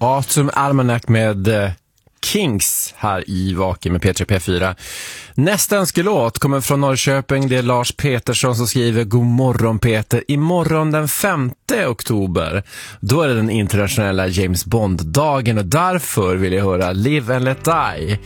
Autumn Almanac med Kings här i Vaken med P3 P4. Nästa önskelåt kommer från Norrköping. Det är Lars Petersson som skriver: God morgon Peter. Imorgon den 5 oktober, då är det den internationella James Bond-dagen, och därför vill jag höra Live and Let Die.